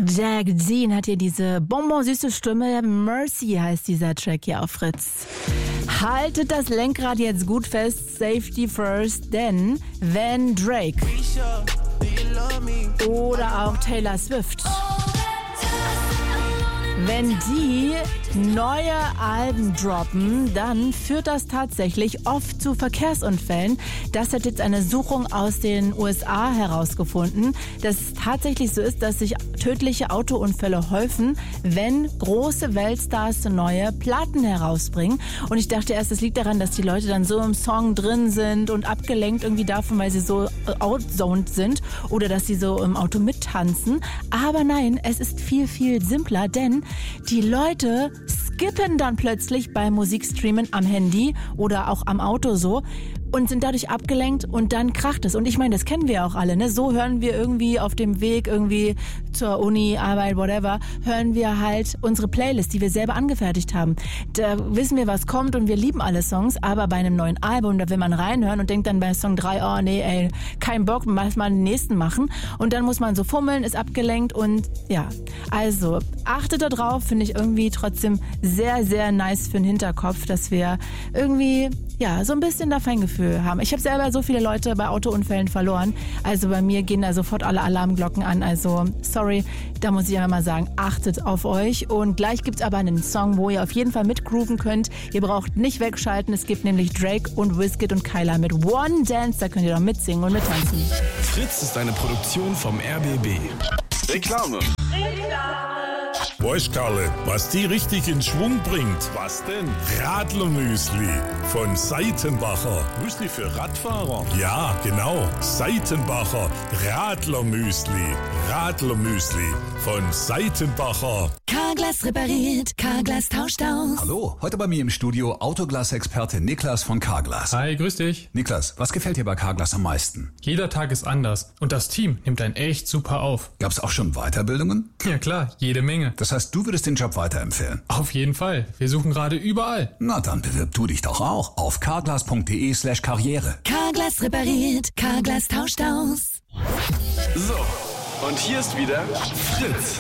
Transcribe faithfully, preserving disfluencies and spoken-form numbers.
Jack Dean hat hier diese bonbonsüße Stimme. Mercy heißt dieser Track hier auf Fritz. Haltet das Lenkrad jetzt gut fest, Safety first, denn wenn Drake oder auch Taylor Swift, wenn die neue Alben droppen, dann führt das tatsächlich oft zu Verkehrsunfällen. Das hat jetzt eine Suchung aus den U S A herausgefunden, dass es tatsächlich so ist, dass sich tödliche Autounfälle häufen, wenn große Weltstars neue Platten herausbringen. Und ich dachte erst, es liegt daran, dass die Leute dann so im Song drin sind und abgelenkt irgendwie davon, weil sie so outzoned sind oder dass sie so im Auto mittanzen. Aber nein, es ist viel, viel simpler, denn die Leute skippen dann plötzlich beim Musikstreamen am Handy oder auch am Auto so und sind dadurch abgelenkt und dann kracht es. Und ich meine, das kennen wir auch alle, ne? So hören wir irgendwie auf dem Weg irgendwie zur Uni, Arbeit, whatever, hören wir halt unsere Playlist, die wir selber angefertigt haben. Da wissen wir, was kommt und wir lieben alle Songs, aber bei einem neuen Album, da will man reinhören und denkt dann bei Song drei, oh nee, ey, kein Bock, lass mal den nächsten machen. Und dann muss man so fummeln, ist abgelenkt und ja, also achtet da drauf, finde ich irgendwie trotzdem sehr, sehr nice für den Hinterkopf, dass wir irgendwie ja, so ein bisschen da Feingefühl haben. Ich habe selber so viele Leute bei Autounfällen verloren. Also bei mir gehen da sofort alle Alarmglocken an. Also sorry, da muss ich einfach mal sagen, achtet auf euch. Und gleich gibt's aber einen Song, wo ihr auf jeden Fall mitgrooven könnt. Ihr braucht nicht wegschalten. Es gibt nämlich Drake und Wizkid und Kyla mit One Dance. Da könnt ihr doch mitsingen und mittanzen. Fritz ist eine Produktion vom R B B. Reklame. Weißt Karle, was die richtig in Schwung bringt? Was denn? Radlermüsli von Seitenbacher. Müsli für Radfahrer? Ja, genau. Seitenbacher Radlermüsli. Radlermüsli von Seitenbacher. Carglass repariert, Carglass tauscht aus. Hallo, heute bei mir im Studio Autoglas-Experte Niklas von Carglass. Hi, grüß dich. Niklas, was gefällt dir bei Carglass am meisten? Jeder Tag ist anders und das Team nimmt einen echt super auf. Gab's auch schon Weiterbildungen? Ja klar, jede Menge. Das heißt, du würdest den Job weiterempfehlen? Auf jeden Fall. Wir suchen gerade überall. Na dann bewirb du dich doch auch auf carglass.de slash karriere. Carglass repariert, Carglass tauscht aus. So, und hier ist wieder Fritz.